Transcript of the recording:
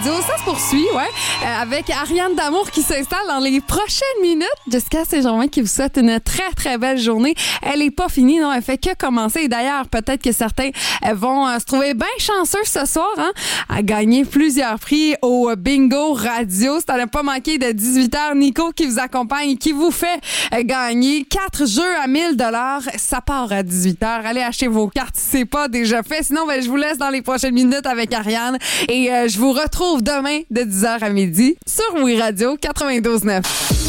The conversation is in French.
Radio. Ça se poursuit, avec Ariane D'Amour qui s'installe dans les prochaines minutes. Jessica Saint-Germain qui vous souhaite une très, très belle journée. Elle n'est pas finie, non, elle fait que commencer. Et d'ailleurs, peut-être que certains vont se trouver bien chanceux ce soir à gagner plusieurs prix au Bingo Radio. C'est à ne pas manquer de 18h. Nico qui vous accompagne, qui vous fait gagner 4 jeux à 1000 $. Ça part à 18h. Allez acheter vos cartes si c'est pas déjà fait. Sinon, je vous laisse dans les prochaines minutes avec Ariane. Et je vous retrouve demain de 10h à midi sur Oui Radio 92.9.